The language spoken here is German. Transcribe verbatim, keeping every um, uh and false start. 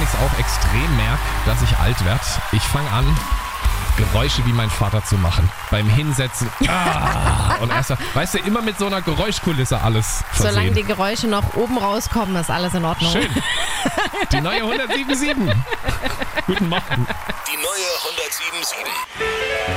übrigens auch extrem merke, dass ich alt werde. Ich fange an, Geräusche wie mein Vater zu machen. Beim Hinsetzen. Ah, und erst, weißt du, immer mit so einer Geräuschkulisse alles versehen. Solange die Geräusche noch oben rauskommen, ist alles in Ordnung. Schön. Die neue hundertsieben Komma sieben. Guten Morgen. Die neue hundertsieben Komma sieben.